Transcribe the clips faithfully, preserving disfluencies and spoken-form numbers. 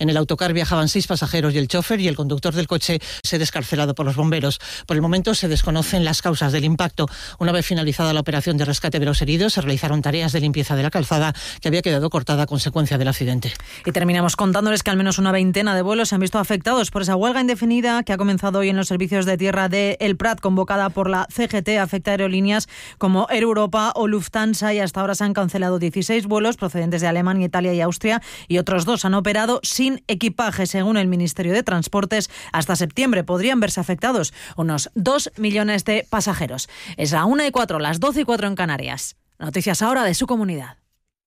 En el autocar viajaban seis pasajeros y el chofer, y el conductor del coche se ha descarcelado por los bomberos. Por el momento se desconocen las causas del impacto. Una vez finalizada la operación de rescate de los heridos, se realizaron tareas de limpieza de la calzada que había quedado cortada a consecuencia del accidente. Y terminamos contándoles que al menos una veintena de vuelos se han visto afectados por esa huelga indefinida que ha comenzado hoy en los servicios de tierra de El Prat, convocada por la C G T. Afecta a aerolíneas como Air Europa o Lufthansa, y hasta ahora se han cancelado dieciséis vuelos procedentes de Alemania, Italia y Austria, y otros dos han operado sin equipaje. Según el Ministerio de Transportes, hasta septiembre podrían verse afectados unos dos millones de pasajeros. Es la una y cuatro, las doce y cuatro en Canarias. Noticias ahora de su comunidad.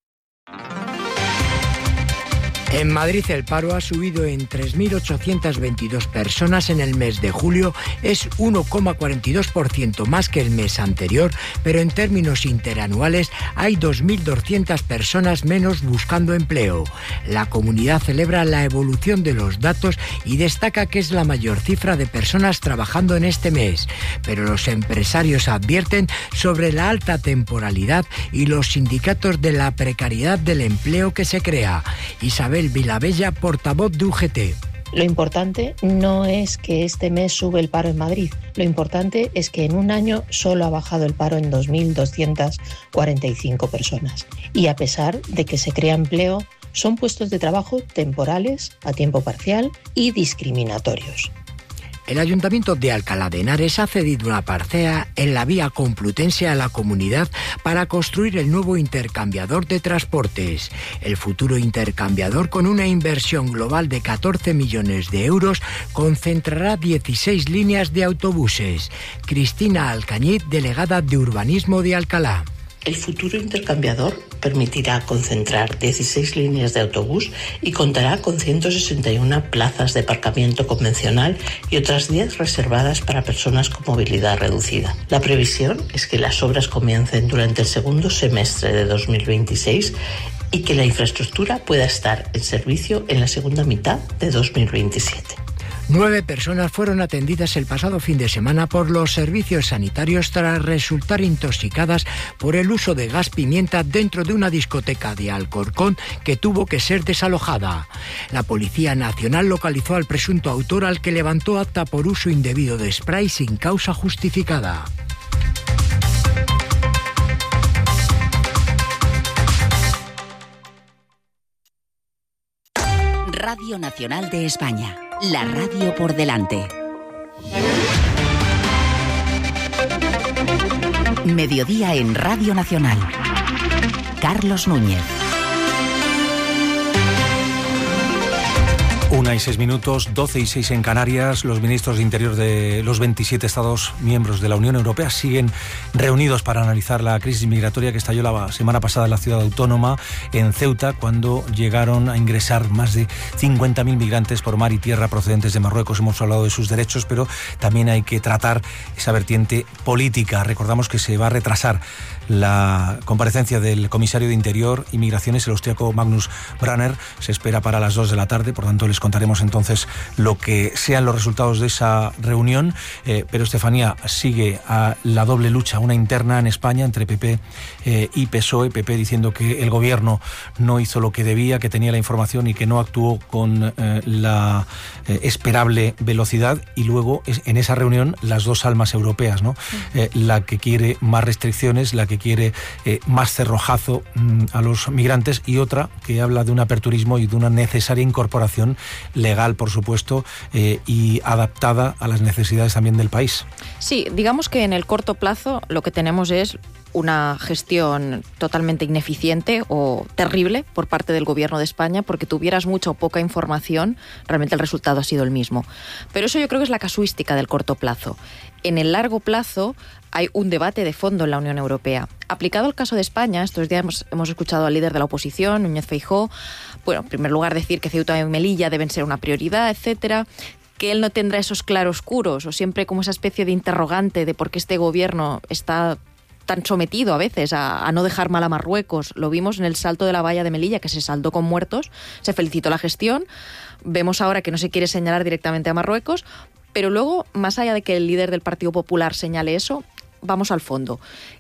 En Madrid el paro ha subido en tres mil ochocientas veintidós personas en el mes de julio, es uno coma cuarenta y dos por ciento más que el mes anterior, pero en términos interanuales hay dos mil doscientas personas menos buscando empleo. La comunidad celebra la evolución de los datos y destaca que es la mayor cifra de personas trabajando en este mes, pero los empresarios advierten sobre la alta temporalidad y los sindicatos de la precariedad del empleo que se crea. Isabel Vilabella, portavoz de U G T. Lo importante no es que este mes sube el paro en Madrid. Lo importante es que en un año solo ha bajado el paro en dos mil doscientas cuarenta y cinco personas. Y a pesar de que se crea empleo, son puestos de trabajo temporales, a tiempo parcial y discriminatorios. El Ayuntamiento de Alcalá de Henares ha cedido una parcela en la vía Complutense a la comunidad para construir el nuevo intercambiador de transportes. El futuro intercambiador, con una inversión global de catorce millones de euros, concentrará dieciséis líneas de autobuses. Cristina Alcañiz, delegada de Urbanismo de Alcalá. El futuro intercambiador permitirá concentrar dieciséis líneas de autobús y contará con ciento sesenta y una plazas de aparcamiento convencional y otras diez reservadas para personas con movilidad reducida. La previsión es que las obras comiencen durante el segundo semestre de dos mil veintiséis y que la infraestructura pueda estar en servicio en la segunda mitad de dos mil veintisiete. Nueve personas fueron atendidas el pasado fin de semana por los servicios sanitarios tras resultar intoxicadas por el uso de gas pimienta dentro de una discoteca de Alcorcón que tuvo que ser desalojada. La Policía Nacional localizó al presunto autor, al que levantó acta por uso indebido de spray sin causa justificada. Radio Nacional de España. La radio por delante. Mediodía en Radio Nacional. Carlos Núñez. Una y seis minutos, doce y seis en Canarias. Los ministros de Interior de los veintisiete Estados miembros de la Unión Europea siguen reunidos para analizar la crisis migratoria que estalló la semana pasada en la ciudad autónoma, en Ceuta, cuando llegaron a ingresar más de cincuenta mil migrantes por mar y tierra procedentes de Marruecos. Hemos hablado de sus derechos, pero también hay que tratar esa vertiente política. Recordamos que se va a retrasar la comparecencia del comisario de Interior y Migraciones, el austriaco Magnus Brunner. Se espera para las dos de la tarde, por tanto les contaremos entonces lo que sean los resultados de esa reunión. Eh, pero Estefanía, sigue a la doble lucha, una interna en España entre P P eh, y P S O E. P P diciendo que el gobierno no hizo lo que debía, que tenía la información y que no actuó con eh, la eh, esperable velocidad. Y luego en esa reunión las dos almas europeas, ¿no? Eh, la que quiere más restricciones, la que quiere eh, más cerrojazo mmm, a los migrantes, y otra que habla de un aperturismo y de una necesaria incorporación legal, por supuesto, eh, y adaptada a las necesidades también del país. Sí, digamos que en el corto plazo lo que tenemos es una gestión totalmente ineficiente o terrible por parte del Gobierno de España, porque tuvieras mucha o poca información, realmente el resultado ha sido el mismo. Pero eso yo creo que es la casuística del corto plazo. En el largo plazo hay un debate de fondo en la Unión Europea. Aplicado al caso de España, estos días hemos, hemos escuchado al líder de la oposición, Núñez Feijóo, bueno, en primer lugar decir que Ceuta y Melilla deben ser una prioridad, etcétera, que él no tendrá esos claroscuros o siempre como esa especie de interrogante de por qué este gobierno está tan sometido a veces a, a no dejar mal a Marruecos. Lo vimos en el salto de la valla de Melilla, que se saldó con muertos, se felicitó la gestión. Vemos ahora que no se quiere señalar directamente a Marruecos, pero luego, más allá de que el líder del Partido Popular señale eso, vamos al fondo.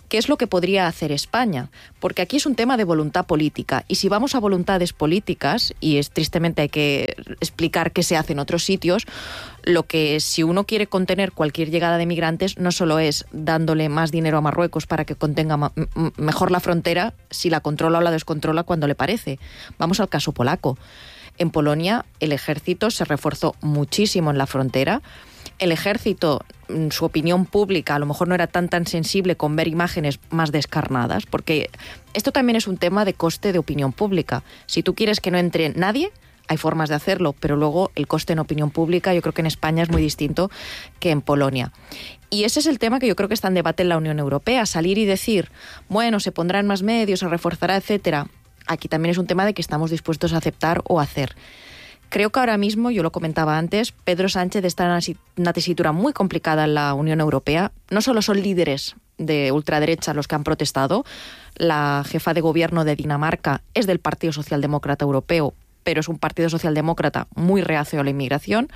¿Qué es lo que podría hacer España? Porque aquí es un tema de voluntad política, y si vamos a voluntades políticas, y es tristemente hay que explicar qué se hace en otros sitios, lo que si uno quiere contener cualquier llegada de migrantes no solo es dándole más dinero a Marruecos para que contenga ma- m- mejor la frontera, si la controla o la descontrola cuando le parece. Vamos al caso polaco. En Polonia el ejército se reforzó muchísimo en la frontera. El ejército, su opinión pública a lo mejor no era tan tan sensible con ver imágenes más descarnadas, porque esto también es un tema de coste de opinión pública. Si tú quieres que no entre nadie, hay formas de hacerlo, pero luego el coste en opinión pública yo creo que en España es muy distinto que en Polonia. Y ese es el tema que yo creo que está en debate en la Unión Europea, salir y decir, bueno, se pondrán más medios, se reforzará, etcétera. Aquí también es un tema de que estamos dispuestos a aceptar o hacer. Creo que ahora mismo, yo lo comentaba antes, Pedro Sánchez está en una tesitura muy complicada en la Unión Europea. No solo son líderes de ultraderecha los que han protestado, la jefa de gobierno de Dinamarca es del Partido Socialdemócrata Europeo, pero es un partido socialdemócrata muy reacio a la inmigración,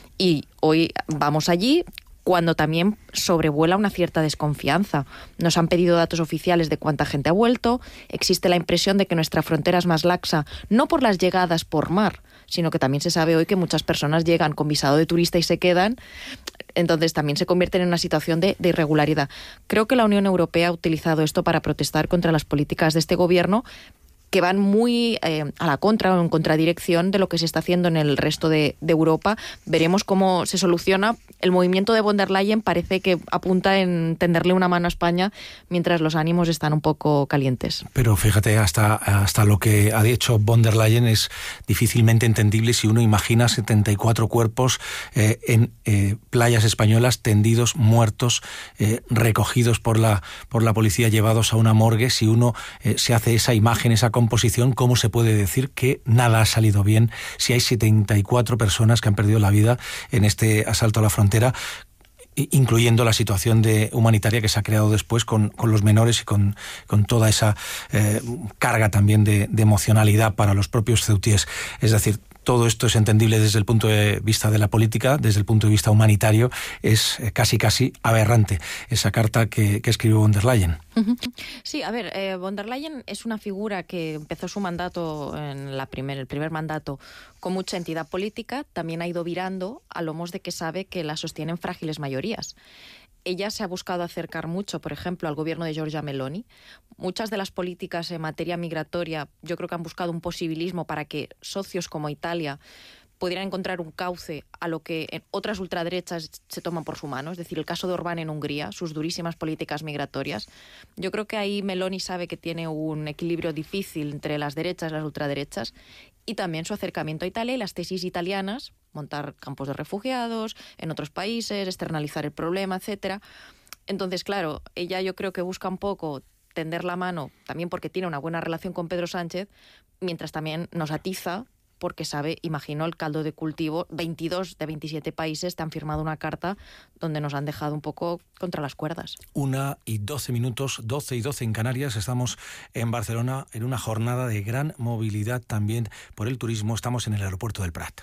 y hoy vamos allí cuando también sobrevuela una cierta desconfianza. Nos han pedido datos oficiales de cuánta gente ha vuelto, existe la impresión de que nuestra frontera es más laxa, no por las llegadas por mar, sino que también se sabe hoy que muchas personas llegan con visado de turista y se quedan, entonces también se convierten en una situación de, de irregularidad. Creo que la Unión Europea ha utilizado esto para protestar contra las políticas de este gobierno, que van muy eh, a la contra o en contradirección de lo que se está haciendo en el resto de, de Europa. Veremos cómo se soluciona. El movimiento de von der Leyen parece que apunta en tenderle una mano a España mientras los ánimos están un poco calientes. Pero fíjate, hasta, hasta lo que ha dicho von der Leyen es difícilmente entendible si uno imagina setenta y cuatro cuerpos eh, en eh, playas españolas tendidos, muertos, eh, recogidos por la, por la policía, llevados a una morgue. Si uno eh, se hace esa imagen, esa composición, ¿cómo se puede decir que nada ha salido bien si hay setenta y cuatro personas que han perdido la vida en este asalto a la frontera, incluyendo la situación de humanitaria que se ha creado después con, con los menores y con, con toda esa eh, carga también de, de emocionalidad para los propios ceutíes? Es decir, todo esto es entendible desde el punto de vista de la política, desde el punto de vista humanitario es casi casi aberrante esa carta que, que escribió von der Leyen. Sí, a ver, eh, von der Leyen es una figura que empezó su mandato, en la primer, el primer mandato, con mucha entidad política, también ha ido virando a lomos de que sabe que la sostienen frágiles mayorías. Ella se ha buscado acercar mucho, por ejemplo, al gobierno de Giorgia Meloni. Muchas de las políticas en materia migratoria yo creo que han buscado un posibilismo para que socios como Italia pudieran encontrar un cauce a lo que en otras ultraderechas se toman por su mano. Es decir, el caso de Orbán en Hungría, sus durísimas políticas migratorias. Yo creo que ahí Meloni sabe que tiene un equilibrio difícil entre las derechas y las ultraderechas, y también su acercamiento a Italia y las tesis italianas, montar campos de refugiados en otros países, externalizar el problema, etcétera. Entonces, claro, ella yo creo que busca un poco tender la mano, también porque tiene una buena relación con Pedro Sánchez, mientras también nos atiza porque sabe, imagino, el caldo de cultivo. veintidós de veintisiete países te han firmado una carta donde nos han dejado un poco contra las cuerdas. Una y doce minutos, doce y doce en Canarias. Estamos en Barcelona en una jornada de gran movilidad también por el turismo. Estamos en el aeropuerto del Prat.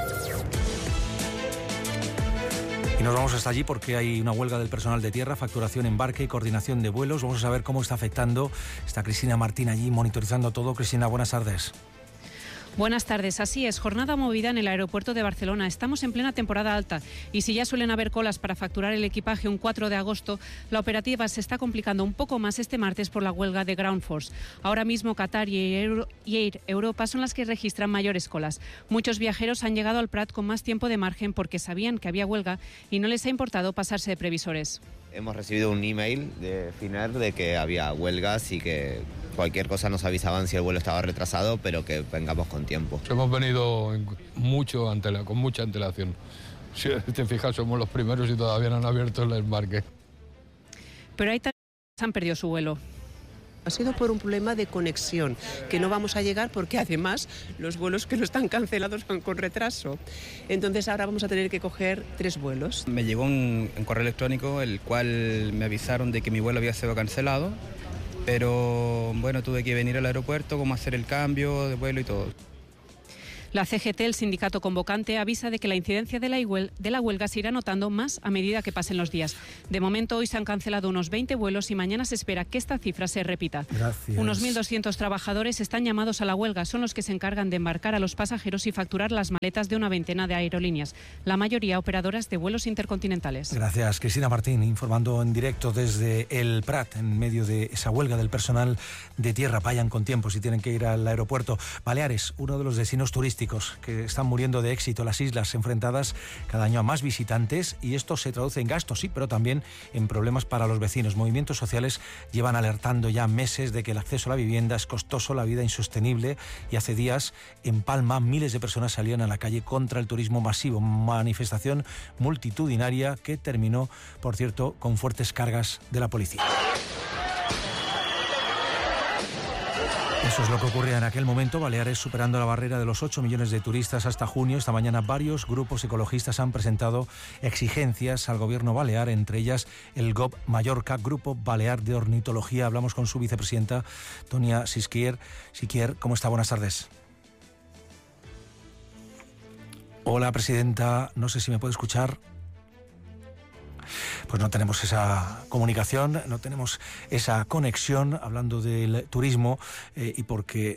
Y nos vamos hasta allí porque hay una huelga del personal de tierra, facturación, embarque y coordinación de vuelos. Vamos a saber cómo está afectando. Está Cristina Martín allí monitorizando todo. Cristina, buenas tardes. Buenas tardes, así es, jornada movida en el aeropuerto de Barcelona. Estamos en plena temporada alta y si ya suelen haber colas para facturar el equipaje un cuatro de agosto, la operativa se está complicando un poco más este martes por la huelga de Ground Force. Ahora mismo Qatar y Air, y Air Europa son las que registran mayores colas. Muchos viajeros han llegado al Prat con más tiempo de margen porque sabían que había huelga y no les ha importado pasarse de previsores. Hemos recibido un email de Finnair de que había huelgas y que cualquier cosa nos avisaban si el vuelo estaba retrasado, pero que vengamos con tiempo. Hemos venido mucho antela, con mucha antelación. Si te fijas, somos los primeros y todavía no han abierto el embarque. Pero hay tantos que han perdido su vuelo. Ha sido por un problema de conexión, que no vamos a llegar porque además los vuelos que no están cancelados van con retraso. Entonces ahora vamos a tener que coger tres vuelos. Me llegó un, un correo electrónico el cual me avisaron de que mi vuelo había sido cancelado, pero bueno, tuve que venir al aeropuerto, cómo hacer el cambio de vuelo y todo. La C G T, el sindicato convocante, avisa de que la incidencia de la, de la huelga se irá notando más a medida que pasen los días. De momento, hoy se han cancelado unos veinte vuelos y mañana se espera que esta cifra se repita. Gracias. Unos mil doscientos trabajadores están llamados a la huelga. Son los que se encargan de embarcar a los pasajeros y facturar las maletas de una veintena de aerolíneas, la mayoría operadoras de vuelos intercontinentales. Gracias, Cristina Martín, informando en directo desde el Prat, en medio de esa huelga del personal de tierra. Vayan con tiempo si tienen que ir al aeropuerto. Baleares, uno de los destinos turísticos que están muriendo de éxito. Las islas enfrentadas cada año a más visitantes y esto se traduce en gastos, sí, pero también en problemas para los vecinos. Movimientos sociales llevan alertando ya meses de que el acceso a la vivienda es costoso, la vida insostenible, y hace días en Palma miles de personas salían a la calle contra el turismo masivo. Manifestación multitudinaria que terminó, por cierto, con fuertes cargas de la policía. Eso es lo que ocurría en aquel momento. Baleares superando la barrera de los ocho millones de turistas hasta junio. Esta mañana varios grupos ecologistas han presentado exigencias al gobierno balear, entre ellas el G O B Mallorca, Grupo Balear de Ornitología. Hablamos con su vicepresidenta, Tonia Sisquier. Siquier, ¿cómo está? Buenas tardes. Hola, presidenta. No sé si me puede escuchar. Pues no tenemos esa comunicación, no tenemos esa conexión hablando del turismo eh, y porque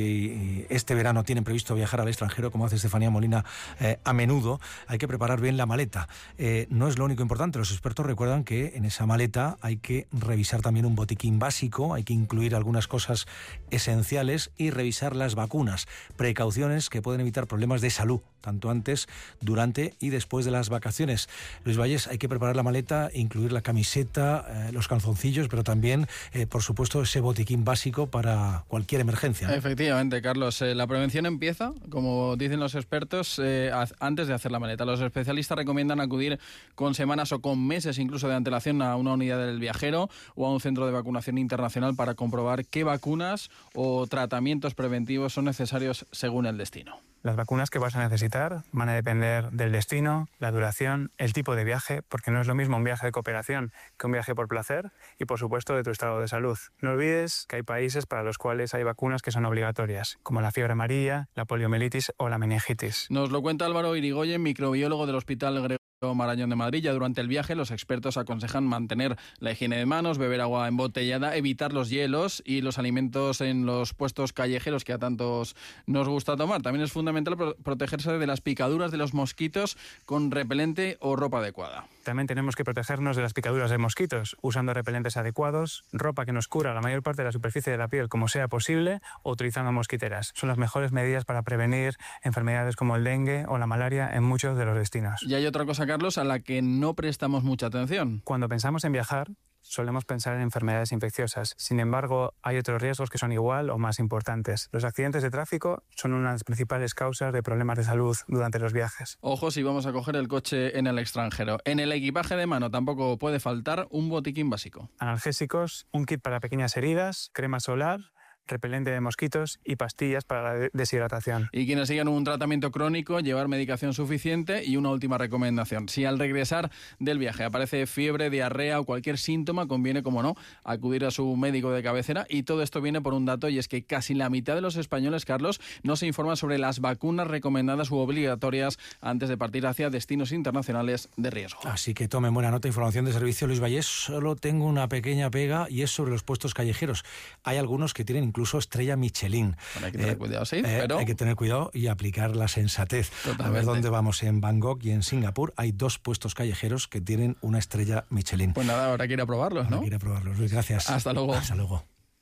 si este verano tienen previsto viajar al extranjero, como hace Estefanía Molina eh, a menudo, hay que preparar bien la maleta. Eh, no es lo único importante, los expertos recuerdan que en esa maleta hay que revisar también un botiquín básico, hay que incluir algunas cosas esenciales y revisar las vacunas, precauciones que pueden evitar problemas de salud, tanto antes, durante y después de las vacaciones. Luis Valles, hay que preparar la maleta, incluir la camiseta, eh, los calzoncillos, pero también, eh, por supuesto, ese botiquín básico para cualquier emergencia, ¿no? Efectivamente, Carlos. Eh, la prevención empieza, como dicen los expertos, eh, antes de hacer la maleta. Los especialistas recomiendan acudir con semanas o con meses incluso de antelación a una unidad del viajero o a un centro de vacunación internacional para comprobar qué vacunas o tratamientos preventivos son necesarios según el destino. Las vacunas que vas a necesitar van a depender del destino, la duración, el tipo de viaje, porque no es lo mismo un viaje de cooperación que un viaje por placer y, por supuesto, de tu estado de salud. No olvides que hay países para los cuales hay vacunas que son obligatorias, como la fiebre amarilla, la poliomielitis o la meningitis. Nos lo cuenta Álvaro Irigoyen, microbiólogo del Hospital Gregorio Marañón de Madrid. Ya durante el viaje los expertos aconsejan mantener la higiene de manos, beber agua embotellada, evitar los hielos y los alimentos en los puestos callejeros que a tantos nos gusta tomar. También es fundamental pro- protegerse de las picaduras de los mosquitos con repelente o ropa adecuada. También tenemos que protegernos de las picaduras de mosquitos, usando repelentes adecuados, ropa que nos cubra la mayor parte de la superficie de la piel como sea posible, o utilizando mosquiteras. Son las mejores medidas para prevenir enfermedades como el dengue o la malaria en muchos de los destinos. Y hay otra cosa, Carlos, a la que no prestamos mucha atención. Cuando pensamos en viajar, solemos pensar en enfermedades infecciosas. Sin embargo, hay otros riesgos que son igual o más importantes. Los accidentes de tráfico son una de las principales causas de problemas de salud durante los viajes. Ojo si vamos a coger el coche en el extranjero. En el equipaje de mano tampoco puede faltar un botiquín básico. Analgésicos, un kit para pequeñas heridas, crema solar, repelente de mosquitos y pastillas para la deshidratación. Y quienes sigan un tratamiento crónico, llevar medicación suficiente. Y una última recomendación: si al regresar del viaje aparece fiebre, diarrea o cualquier síntoma, conviene, como no, acudir a su médico de cabecera. Y todo esto viene por un dato, y es que casi la mitad de los españoles, Carlos, no se informan sobre las vacunas recomendadas u obligatorias antes de partir hacia destinos internacionales de riesgo. Así que tomen buena nota. Información de servicio, Luis Vallés. Solo tengo una pequeña pega y es sobre los puestos callejeros. Hay algunos que tienen incluso estrella Michelin. Bueno, hay que tener eh, cuidado, sí, eh, pero... Hay que tener cuidado y aplicar la sensatez. Totalmente. A ver dónde vamos. En Bangkok y en Singapur hay dos puestos callejeros que tienen una estrella Michelin. Pues nada, habrá que ir a probarlos, ¿no? Habrá que ir a probarlos, Luis. Gracias. Hasta luego. Hasta luego.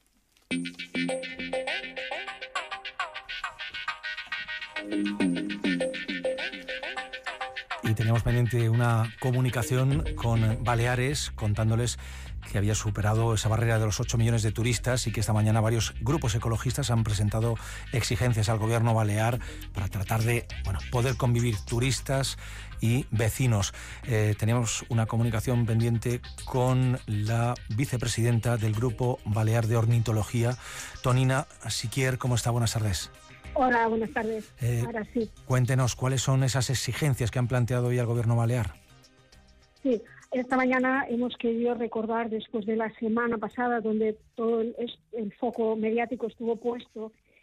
Y teníamos pendiente una comunicación con Baleares contándoles que había superado esa barrera de los ocho millones de turistas y que esta mañana varios grupos ecologistas han presentado exigencias al gobierno balear para tratar de, bueno, poder convivir turistas y vecinos. Eh, teníamos una comunicación pendiente con la vicepresidenta del Grupo Balear de Ornitología, Tonina Sisquier. ¿Cómo está? Buenas tardes. Hola, buenas tardes. Eh, Ahora sí. Cuéntenos, ¿cuáles son esas exigencias que han planteado hoy al gobierno balear? Sí, esta mañana hemos querido recordar, después de la semana pasada, donde todo el, el foco mediático estuvo puesto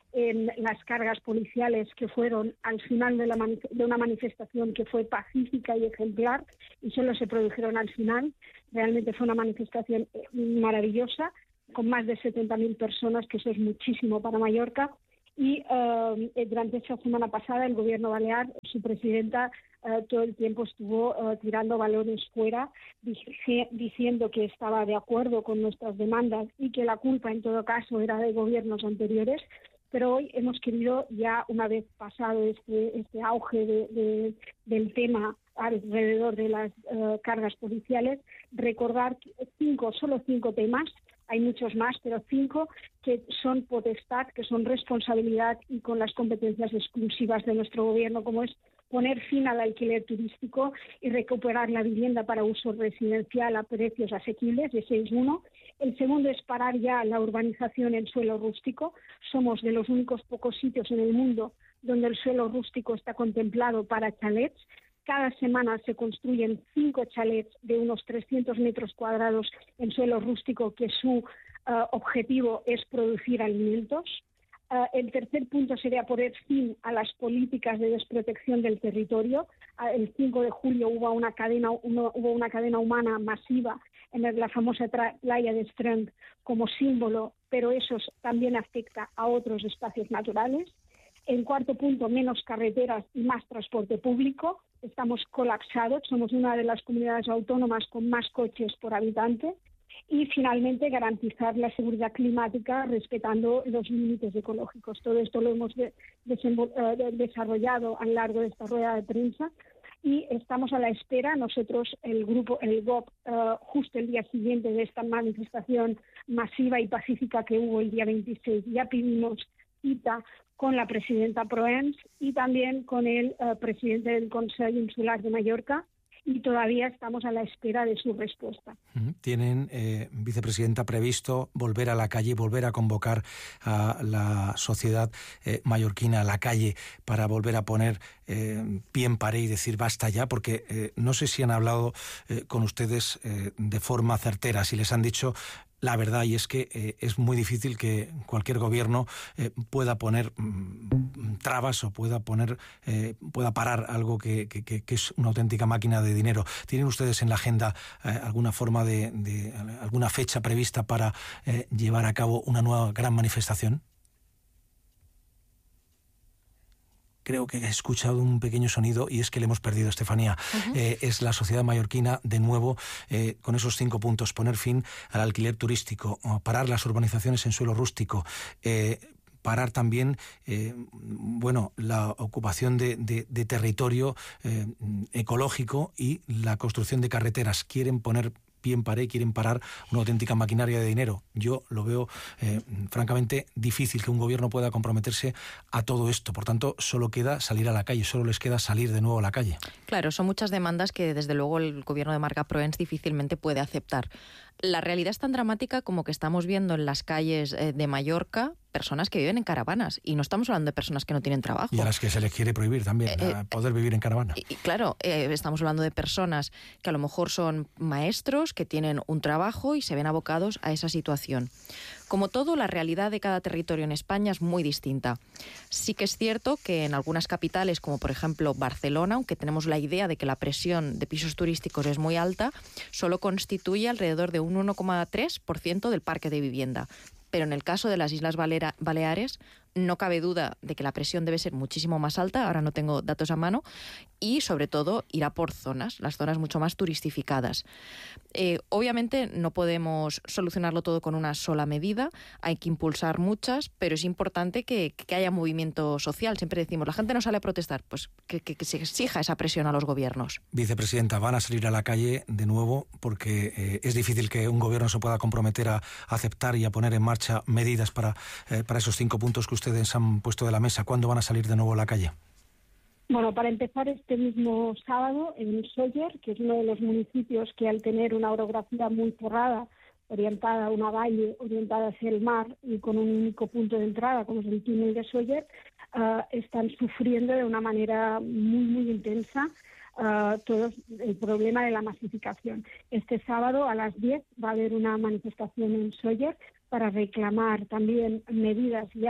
en las cargas policiales que fueron al final de, la mani- de una manifestación que fue pacífica y ejemplar, y solo se produjeron al final. Realmente fue una manifestación maravillosa, con más de setenta mil personas, que eso es muchísimo para Mallorca. Y eh, durante esta semana pasada el gobierno balear, su presidenta, eh, todo el tiempo estuvo eh, tirando balones fuera, dici- diciendo que estaba de acuerdo con nuestras demandas y que la culpa en todo caso era de gobiernos anteriores. Pero hoy hemos querido, ya una vez pasado este, este auge de, de, del tema alrededor de las uh, cargas policiales, recordar cinco, solo cinco temas, hay muchos más, pero cinco que son potestad, que son responsabilidad y con las competencias exclusivas de nuestro gobierno, como es poner fin al alquiler turístico y recuperar la vivienda para uso residencial a precios asequibles, ese es uno. El segundo es parar ya la urbanización en suelo rústico. Somos de los únicos pocos sitios en el mundo donde el suelo rústico está contemplado para chalets. Cada semana se construyen cinco chalets de unos trescientos metros cuadrados en suelo rústico, que su uh, objetivo es producir alimentos. Uh, el tercer punto sería poner fin a las políticas de desprotección del territorio. Uh, el cinco de julio hubo una cadena, uno, hubo una cadena humana masiva en la famosa tra- playa de Strand como símbolo, pero eso también afecta a otros espacios naturales. En cuarto punto, menos carreteras y más transporte público. Estamos colapsados, somos una de las comunidades autónomas con más coches por habitante. Y finalmente, garantizar la seguridad climática respetando los límites ecológicos. Todo esto lo hemos de, desenvol- uh, desarrollado a lo largo de esta rueda de prensa y estamos a la espera. Nosotros, el grupo, el G O P, uh, justo el día siguiente de esta manifestación masiva y pacífica que hubo el día veintiséis, ya pedimos cita con la presidenta Proens y también con el uh, presidente del Consejo Insular de Mallorca, y todavía estamos a la espera de su respuesta. ¿Tienen, eh, vicepresidenta, previsto volver a la calle, volver a convocar a la sociedad eh, mallorquina a la calle para volver a poner eh, pie en pared y decir basta ya? Porque eh, no sé si han hablado eh, con ustedes eh, de forma certera, si les han dicho la verdad, y es que eh, es muy difícil que cualquier gobierno eh, pueda poner mm, trabas o pueda poner eh, pueda parar algo que, que, que es una auténtica máquina de dinero. ¿Tienen ustedes en la agenda eh, alguna forma de, de alguna fecha prevista para eh, llevar a cabo una nueva gran manifestación? Creo que he escuchado un pequeño sonido y es que le hemos perdido, Estefanía. Uh-huh. Eh, es la sociedad mallorquina, de nuevo, eh, con esos cinco puntos: poner fin al alquiler turístico, parar las urbanizaciones en suelo rústico, eh, parar también eh, bueno, la ocupación de, de, de territorio eh, ecológico y la construcción de carreteras. Quieren poner pie en pared, quieren parar una auténtica maquinaria de dinero. Yo lo veo eh, francamente difícil que un gobierno pueda comprometerse a todo esto. Por tanto, solo queda salir a la calle, solo les queda salir de nuevo a la calle. Claro, son muchas demandas que desde luego el gobierno de Marga Proens difícilmente puede aceptar. La realidad es tan dramática como que estamos viendo en las calles de Mallorca personas que viven en caravanas, y no estamos hablando de personas que no tienen trabajo. Y a las que se les quiere prohibir también eh, eh, poder vivir en caravana. Y, claro, eh, estamos hablando de personas que a lo mejor son maestros, que tienen un trabajo y se ven abocados a esa situación. Como todo, la realidad de cada territorio en España es muy distinta. Sí que es cierto que en algunas capitales, como por ejemplo Barcelona, aunque tenemos la idea de que la presión de pisos turísticos es muy alta, solo constituye alrededor de un uno coma tres por ciento del parque de vivienda. Pero en el caso de las Islas Balera- Baleares no cabe duda de que la presión debe ser muchísimo más alta, ahora no tengo datos a mano, y sobre todo irá por zonas, las zonas mucho más turistificadas. Eh, obviamente no podemos solucionarlo todo con una sola medida, hay que impulsar muchas, pero es importante que, que haya movimiento social. Siempre decimos, la gente no sale a protestar, pues que, que, que se exija esa presión a los gobiernos. Vicepresidenta, van a salir a la calle de nuevo porque eh, es difícil que un gobierno se pueda comprometer a aceptar y a poner en marcha medidas para, eh, para esos cinco puntos que ustedes han puesto de la mesa. ¿Cuándo van a salir de nuevo a la calle? Bueno, para empezar, este mismo sábado en Sóller, que es uno de los municipios que al tener una orografía muy cerrada, orientada a una valle, orientada hacia el mar y con un único punto de entrada, como es el túnel de Sóller, uh, están sufriendo de una manera muy, muy intensa uh, todo el problema de la masificación. Este sábado a las diez va a haber una manifestación en Sóller para reclamar también medidas ya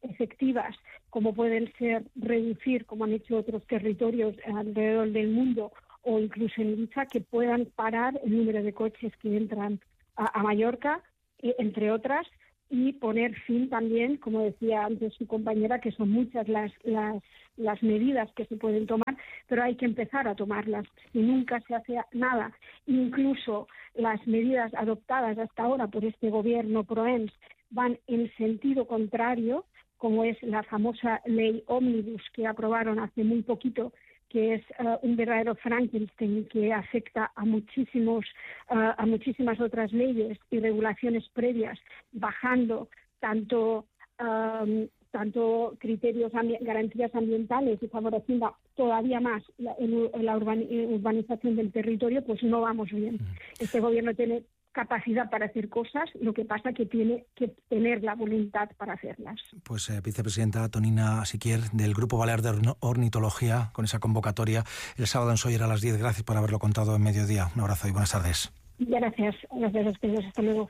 efectivas, como pueden ser reducir, como han hecho otros territorios alrededor del mundo, o incluso en Ibiza, que puedan parar el número de coches que entran a, a Mallorca, entre otras, y poner fin también, como decía antes su compañera, que son muchas las, las, las medidas que se pueden tomar, pero hay que empezar a tomarlas. Si nunca se hace nada, incluso las medidas adoptadas hasta ahora por este gobierno ProEms van en sentido contrario, como es la famosa ley Ómnibus que aprobaron hace muy poquito, que es uh, un verdadero Frankenstein que afecta a muchísimos uh, a muchísimas otras leyes y regulaciones previas, bajando tanto um, tanto criterios, ambi- garantías ambientales y favoreciendo todavía más la, en, en la urban- urbanización del territorio, pues no vamos bien. Este gobierno tiene capacidad para hacer cosas, lo que pasa que tiene que tener la voluntad para hacerlas. Pues eh, vicepresidenta Tonina Siquier, del Grupo Balear de Ornitología, con esa convocatoria el sábado en Sóller a las diez. Gracias por haberlo contado en Mediodía. Un abrazo y buenas tardes. Gracias, gracias a ustedes. Hasta luego.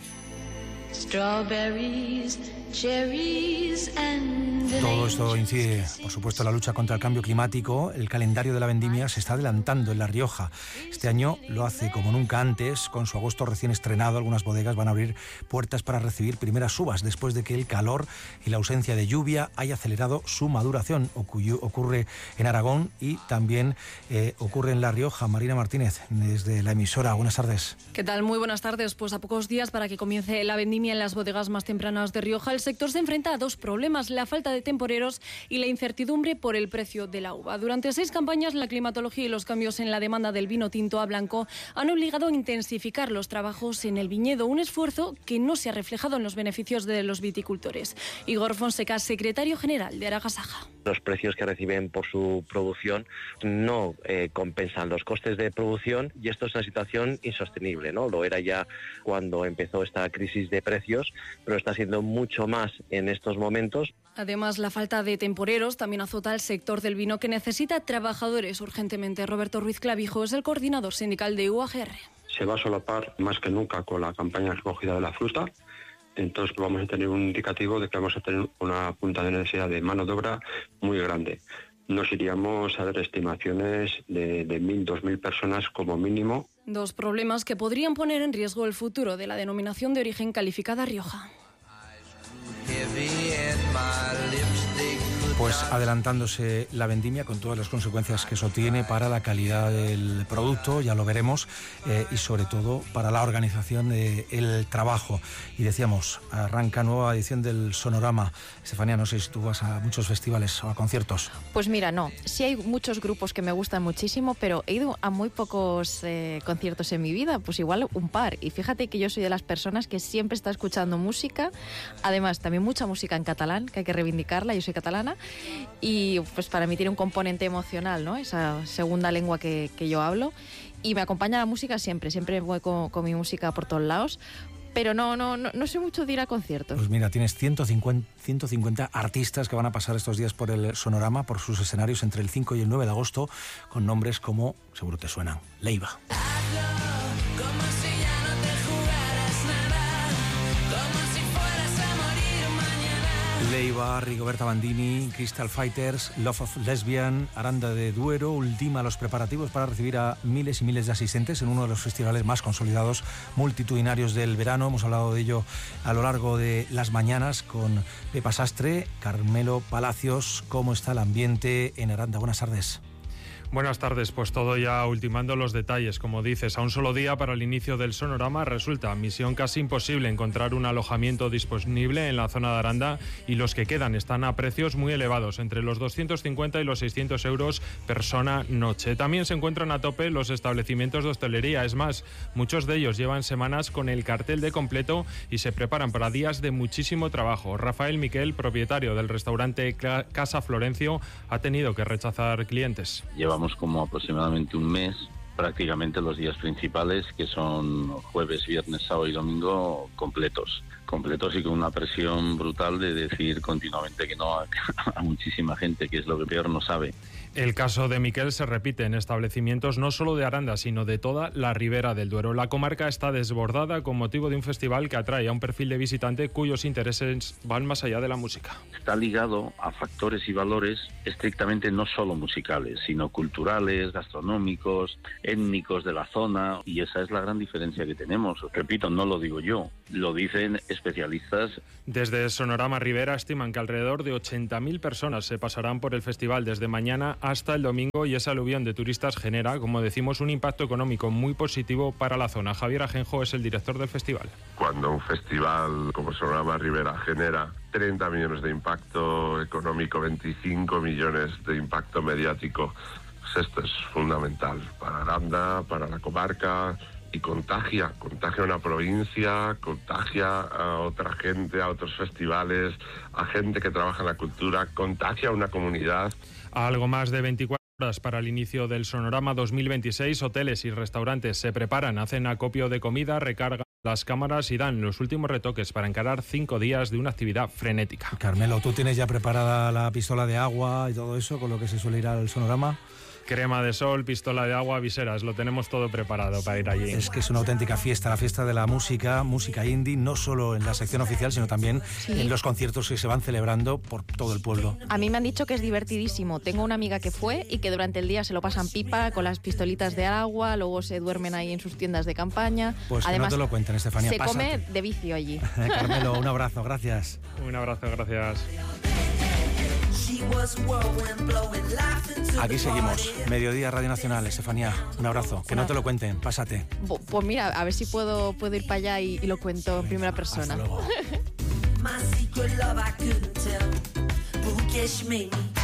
Strawberries, cherries and Todo esto incide, por supuesto, en la lucha contra el cambio climático. El calendario de la vendimia se está adelantando en La Rioja. Este año lo hace como nunca antes, con su agosto recién estrenado. Algunas bodegas van a abrir puertas para recibir primeras uvas después de que el calor y la ausencia de lluvia haya acelerado su maduración. Ocurre en Aragón y también eh, ocurre en La Rioja. Marina Martínez, desde la emisora. Buenas tardes. ¿Qué tal? Muy buenas tardes. Pues a pocos días para que comience la vendimia en las bodegas más tempranas de Rioja, el sector se enfrenta a dos problemas: la falta de temporeros y la incertidumbre por el precio de la uva. Durante seis campañas, la climatología y los cambios en la demanda del vino tinto a blanco han obligado a intensificar los trabajos en el viñedo, un esfuerzo que no se ha reflejado en los beneficios de los viticultores. Igor Fonseca, secretario general de Aragasaja. Los precios que reciben por su producción no eh, compensan los costes de producción, y esto es una situación insostenible, ¿no? Lo era ya cuando empezó esta crisis de precios, pero está siendo mucho más en estos momentos. Además, la falta de temporeros también azota al sector del vino, que necesita trabajadores urgentemente. Roberto Ruiz Clavijo es el coordinador sindical de U A G R. Se va a solapar más que nunca con la campaña de recogida de la fruta. Entonces vamos a tener un indicativo de que vamos a tener una punta de necesidad de mano de obra muy grande. Nos iríamos a dar estimaciones de, de mil, dos mil personas como mínimo. Dos problemas que podrían poner en riesgo el futuro de la denominación de origen calificada Rioja. Pues adelantándose la vendimia con todas las consecuencias que eso tiene para la calidad del producto, ya lo veremos, eh, y sobre todo para la organización del trabajo. Y decíamos, arranca nueva edición del Sonorama. Estefanía, no sé si tú vas a muchos festivales o a conciertos. Pues mira, no, sí hay muchos grupos que me gustan muchísimo, pero he ido a muy pocos eh, conciertos en mi vida, pues igual un par. Y fíjate que yo soy de las personas que siempre está escuchando música, además también mucha música en catalán, que hay que reivindicarla, yo soy catalana. Y pues para mí tiene un componente emocional, ¿no? Esa segunda lengua que, que yo hablo, y me acompaña la música siempre, siempre voy con, con mi música por todos lados, pero no, no, no, no sé mucho de ir a conciertos. Pues mira, tienes ciento cincuenta artistas que van a pasar estos días por el Sonorama, por sus escenarios entre el cinco y el nueve de agosto, con nombres como, seguro te suenan, Leiva. Leiva, Rigoberta Bandini, Crystal Fighters, Love of Lesbian, Aranda de Duero ultima los preparativos para recibir a miles y miles de asistentes en uno de los festivales más consolidados, multitudinarios del verano. Hemos hablado de ello a lo largo de las mañanas con Pepa Sastre, Carmelo Palacios. ¿Cómo está el ambiente en Aranda? Buenas tardes. Buenas tardes, pues todo ya ultimando los detalles. Como dices, a un solo día para el inicio del Sonorama resulta misión casi imposible encontrar un alojamiento disponible en la zona de Aranda, y los que quedan están a precios muy elevados, entre los doscientos cincuenta y los seiscientos euros persona noche. También se encuentran a tope los establecimientos de hostelería, es más, muchos de ellos llevan semanas con el cartel de completo y se preparan para días de muchísimo trabajo. Rafael Miquel, propietario del restaurante Casa Florencio, ha tenido que rechazar clientes. Llevamos como aproximadamente un mes, prácticamente los días principales, que son jueves, viernes, sábado y domingo, completos. Completos y con una presión brutal de decir continuamente que no a, a muchísima gente, que es lo que peor no sabe. El caso de Miquel se repite en establecimientos no solo de Aranda, sino de toda la Ribera del Duero. La comarca está desbordada con motivo de un festival que atrae a un perfil de visitante cuyos intereses van más allá de la música. Está ligado a factores y valores estrictamente no solo musicales, sino culturales, gastronómicos, étnicos de la zona, y esa es la gran diferencia que tenemos. Repito, no lo digo yo, lo dicen especialistas. Desde Sonorama Ribera estiman que alrededor de ochenta mil personas se pasarán por el festival desde mañana hasta el domingo, y esa aluvión de turistas genera, como decimos, un impacto económico muy positivo para la zona. Javier Ajenjo es el director del festival. Cuando un festival como Sonorama Ribera genera treinta millones de impacto económico, veinticinco millones de impacto mediático, pues esto es fundamental para Aranda, para la comarca, y contagia, contagia a una provincia, contagia a otra gente, a otros festivales, a gente que trabaja en la cultura, contagia a una comunidad. A algo más de veinticuatro horas para el inicio del Sonorama dos mil veintiséis, hoteles y restaurantes se preparan, hacen acopio de comida, recargan las cámaras y dan los últimos retoques para encarar cinco días de una actividad frenética. Carmelo, ¿tú tienes ya preparada la pistola de agua y todo eso con lo que se suele ir al Sonorama? Crema de sol, pistola de agua, viseras, lo tenemos todo preparado para ir allí. Es que es una auténtica fiesta, la fiesta de la música, música indie, no solo en la sección oficial, sino también sí. en los conciertos que se van celebrando por todo el pueblo. A mí me han dicho que es divertidísimo. Tengo una amiga que fue y que durante el día se lo pasan pipa con las pistolitas de agua, luego se duermen ahí en sus tiendas de campaña. Pues además, que no te lo cuenten, Estefanía. Se pásate. come de vicio allí. Carmelo, un abrazo, gracias. Un abrazo, gracias. Aquí seguimos, Mediodía Radio Nacional. Estefanía, un abrazo, que no te lo cuenten, pásate. Pues mira, a ver si puedo, puedo ir para allá y, y lo cuento en primera persona. Hasta luego.